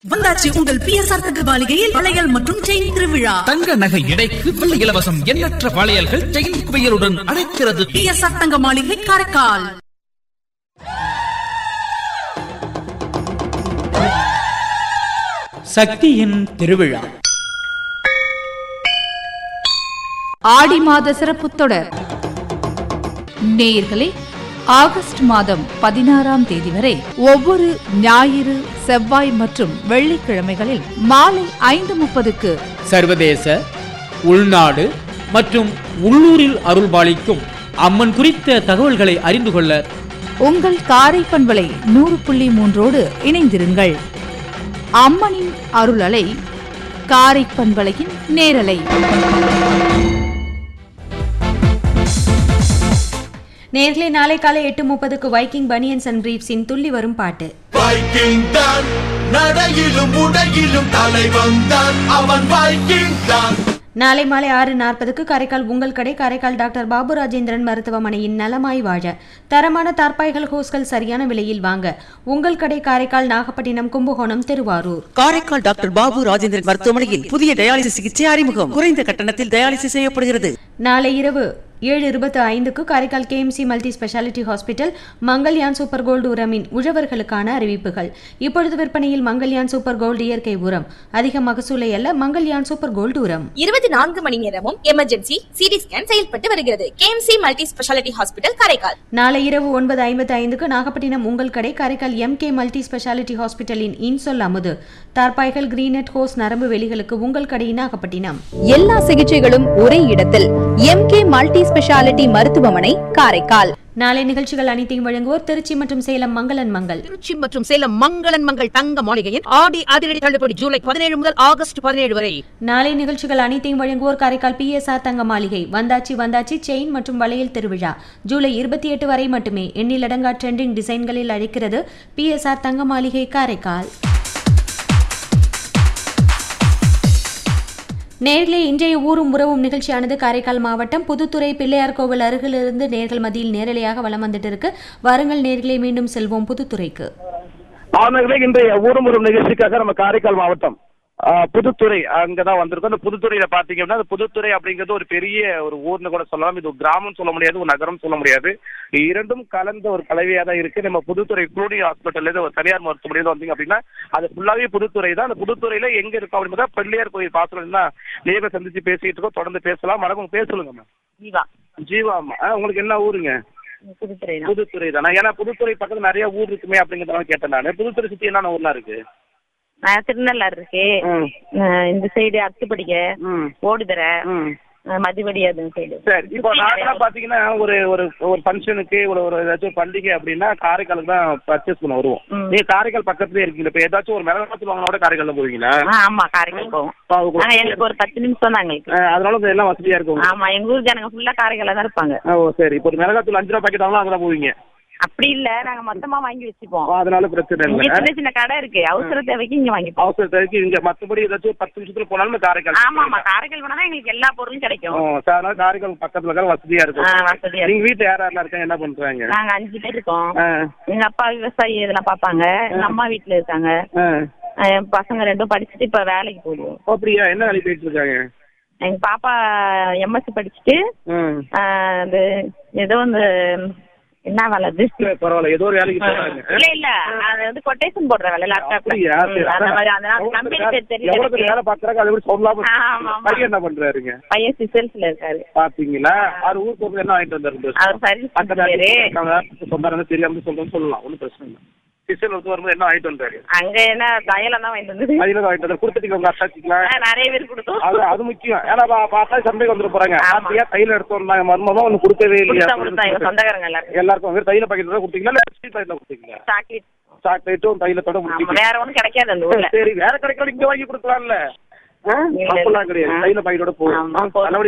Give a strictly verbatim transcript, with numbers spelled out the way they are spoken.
வந்தாச்சு உங்கள் B S R தங்க மாளிகையில் வளையல் மற்றும் செயின் திருவிழா. தங்க நகை எடைக்கு வெள்ளி இலவசம். எண்ணற்ற வளையல்கள் செயின் குவியலுடன் அழைக்கிறது பி எஸ் ஆர் தங்க மாளிகை காரைக்கால். சக்தியின் திருவிழா ஆடி மாத சிறப்பு தொடர். நேயர்களே, ஆகஸ்ட் மாதம் பதினாறாம் தேதி வரை ஒவ்வொரு ஞாயிறு, செவ்வாய் மற்றும் வெள்ளிக்கிழமைகளில் மாலை ஐந்து முப்பதுக்கு சர்வதேச, உள்நாடு மற்றும் உள்ளூரில் அருள்பாலிக்கும் அம்மன் குறித்த தகவல்களை அறிந்து கொள்ள உங்கள் காரை பண்பலை நூறு புள்ளி மூன்றோடு இணைந்திருங்கள். அம்மனின் அருளலை, காரை பண்பலையின் நேரலை. நேர்களே, நாளை காலை எட்டு முப்பதுக்கு வைக்கிங் பனியன்ஸ் அண்ட் பிரீப்ஸின் துள்ளி வரும் பாட்டு. வைக்கிங் தான் நடையிலும் உடையிலும் தலைவன் தான் அவன். வைக்கிங் தான் நாளை மாலை ஆறு நாற்பதுக்கு காரைக்கால் உங்கள் கடை காரைக்கால் டாக்டர் பாபு ராஜேந்திரன் மருத்துவமனையின் நலமாய் வாழ தரமான தார்பாய்கள், ஹோஸ்கள் சரியான விலையில் வாங்க உங்கள் கடை காரைக்கால், நாகப்பட்டினம், கும்பகோணம், திருவாரூர். காரைக்கால் டாக்டர் பாபு ராஜேந்திரன் மருத்துவமனையில் புதிய டயாலிசிஸ் சிகிச்சை அறிமுகம். குறைந்த கட்டணத்தில் டயாலிசிஸ் செய்யப்படுகிறது. நாளை இரவு ஏழு இருபத்தி ஐந்துக்கு Karaikal K M C multi speciality hospital Mangalyaan super gold உரமின் உழவர்களுக்கான அறிவிப்புகள். இப்பொழுது விற்பனையில் மங்கல்யான் சூப்பர் கோல்டு இயற்கை உரம். அதிக மகசூலை அல்ல, மங்கல்யான் சூப்பர் கோல்டு உரம். இருபத்தி நான்கு மணி நேரமும் எமர்ஜென்சி சிடி ஸ்கேன் செயல்பட்டு வருகிறது. K M C multi speciality hospital Karaikal. நாளை இரவு ஒன்பது ஐம்பத்தி ஐந்துக்கு நாகப்பட்டினம் உங்கள் கடை Karaikal M K multi speciality ஹாஸ்பிட்டலின் இன்சொல் அமுது தார்பாய்கள், கிரீனட், ஹோஸ், நரம்பு வெளிகளுக்கு உங்கள் கடை நாகப்பட்டினம். எல்லா சிகிச்சைகளும் ஒரே இடத்தில் எம் கே மல்டி ஸ்பெஷாலிட்டி மருத்துவமனை காரைக்கால். நாளை நிகழ்ச்சிகள் அனைத்தையும் வழங்குவோர் திருச்சி மற்றும் சேலம் மங்களன் மங்கள். திருச்சி மற்றும் சேலம் மங்களன் மங்கள் தங்க மாளிகையின் ஆடி அதிரடி தள்ளுபடி ஜூலை பதினேழு முதல் ஆகஸ்ட் பதினேழு வரை. நாளை நிகழ்ச்சிகள் அனைத்தையும் வழங்குவோர் காரைக்கால் பி எஸ் ஆர் தங்க மாளிகை. வந்தாச்சி வந்தாச்சி செயின் மற்றும் வளையல் திருவிழா ஜூலை இருபத்தி எட்டு வரை மட்டுமே. எண்ணிலடங்கா ட்ரெண்டிங் டிசைன்களில் அழைக்கிறது பி எஸ் ஆர் தங்க மாளிகை காரைக்கால். நேர்களே, இன்றைய ஊரும் உறவும் நிகழ்ச்சியானது காரைக்கால் மாவட்டம் புதுத்துறை பிள்ளையார் கோவில் அருகிலிருந்து நேர்கள் மத்தியில் நேரலையாக வலம் வந்துட்டு இருக்கு. வாருங்கள் நேர்களே, மீண்டும் செல்வோம் புதுத்துறைக்கு. இன்றைய ஊரும் உறவும் நிகழ்ச்சிக்காக நம்ம காரைக்கால் மாவட்டம் புதுத்துறை அங்கதான் வந்திருக்கோம். அந்த புதுத்துறையில பாத்தீங்க அப்படின்னா, புதுத்துறை அப்படிங்கிறது ஒரு பெரிய ஒரு ஊர்னு கூட சொல்லலாம். இது ஒரு கிராமம் சொல்ல முடியாது, ஒரு நகரம் சொல்ல முடியாது. இரண்டும் கலந்த ஒரு கலவையா தான் இருக்கு. நம்ம புதுத்துறை குளூனி ஹாஸ்பிட்டல் இருந்து ஒரு தனியார் மருத்துவமனையில வந்தீங்க அப்படின்னா அது ஃபுல்லாவே புதுத்துறை தான். அந்த புதுத்துறையில எங்க இருக்கும் அப்படின்னா பிள்ளையார் கோயில் பாசனம் நேர சந்திச்சு பேசிட்டு இருக்கோம். தொடர்ந்து பேசலாம். வணக்கம், பேசலுங்க. ஜீவா. ஜீவாமா, உங்களுக்கு என்ன ஊருங்க? புதுத்துறை. புதுத்துறை தானே? ஏன்னா புதுத்துறை பக்கத்துல நிறைய ஊர் இருக்குமே அப்படிங்கிறத கேட்டேன் நான். புதுத்துறை சுத்தி என்னென்ன ஊர்லாம் இருக்கு? திருநள்ளாறு இருக்கு, இந்த சைடு அத்துப்படிக்க, ஓடுதரை, மதிவடி அது சைடு. சரி, இப்போ நாங்களாம் பாத்தீங்கன்னா ஒரு ஒரு ஒரு ஃபங்க்ஷனுக்கு ஒரு ஒரு ஏதாச்சும் பண்டிகை அப்படின்னா காரைக்காலுக்கு தான் பர்ச்சேஸ் பண்ண வருவோம். நீங்க காரைக்கால் பக்கத்துலயே இருக்கீங்க. இப்ப ஏதாச்சும் ஒரு மிளகாத்தூள் வாங்கினோட காரைக்கால் போவீங்களா? ஆமா, காரைக்கால் போவோம். எங்களுக்கு ஒரு பத்து நிமிஷம் தான் எங்களுக்கு. அதனால எல்லாம் வசதியா இருக்கும். ஆமா, எங்க ஊர் ஜனங்க ஃபுல்லா காரைக்கால தான் இருப்பாங்க. ஓ சரி. இப்போ ஒரு மிளகாத்தூள் அஞ்சு ரூபா பாக்கெட் வாங்கலாம், அங்கதான் போவீங்க? அப்படி இல்ல, நாங்க மொத்தமா வாங்கி வச்சுப்போம். அதனால பிரச்சனை இல்ல. சின்ன சின்ன கடை இருக்கு, அவசர தேவைக்கு இங்க வாங்கிப்போம். அவசர தேவைக்கு இங்க. மத்தபடி ஏதாச்சும் பத்து நிமிஷத்துல போனாலும் காரைக்கால். ஆமா ஆமா, காரைக்கால் போனா எங்களுக்கு எல்லா பொருளும் கிடைக்கும். அதனால காரைக்கால் பக்கத்துல வசதியா இருக்கும். வசதியா. நீங்க வீட்டுல யார் யாரெல்லாம் இருக்காங்க, என்ன பண்றாங்க? நாங்க அஞ்சு பேர் இருக்கோம். எங்க அப்பா விவசாயி இதெல்லாம் பாப்பாங்க. எங்க அம்மா வீட்டுல இருக்காங்க. பசங்க ரெண்டும் படிச்சுட்டு இப்ப வேலைக்கு போடுவோம். அப்படியா? என்ன வேலைக்கு போயிட்டு இருக்காங்க? எங்க பாப்பா எம்எஸ்சி படிச்சுட்டு ஏதோ வந்து என்ன வேலை அது பரவாயில்ல, ஏதோ ஒரு வேலைக்கு போறாங்க. இல்ல இல்ல, அது வந்து கொட்டேஷன் போடுற வேலை லேப்டாப்ல. அந்த மாதிரி அந்த கம்பெனி பேர் தெரியல. எவ்வளவு வேலை பாக்குறாங்க அதை விட சொல்லலாம். பையன் என்ன பண்றாருங்க? பையன் சிசல்ஸ்ல இருக்காரு. பாத்தீங்களா? அவர் ஊருக்கு வந்து என்ன வாங்கிட்டு வந்தாரு? அவர் சர்வீஸ் சொன்னாரு, தெரியாம சொல்றேன்னு சொல்லலாம், ஒன்னும் பிரச்சனை இல்லை. சிசல் வந்து வரும்போது என்ன வாங்கிட்டு வந்தாரு? அங்க என்ன தையலாம் தான் வாங்கிட்டு வந்தது. தையல வாங்கிட்டு வந்தாரு. கொடுத்துட்டு உங்க அத்தாச்சிக்கலாம் நிறைய பேர் கொடுத்தோம். அது அது முக்கியம். ஏன்னா பார்த்தா சந்தைக்கு வந்துட்டு போறாங்க. பாத்தியா தையில எடுத்து வந்தாங்க, மர்மமா ஒண்ணு கொடுக்கவே இல்லையா? சொந்தக்காரங்க எல்லாரும் எல்லாருக்கும் வேற தையில பாக்கெட் தான் கொடுத்தீங்களா இல்ல ஸ்டீல் தையில கொடுத்தீங்களா? சாக்லேட் சாக்லேட்டும் தையிலத்தோட முடிச்சு. வேற ஒண்ணும் கிடைக்காது அந்த ஊர்ல. சரி, வேற கிடைக்காது, இங்க வாங்கி கொடுக்கலாம்ல. கிடையாது, தையில பாக்கெட்டோட போகும்.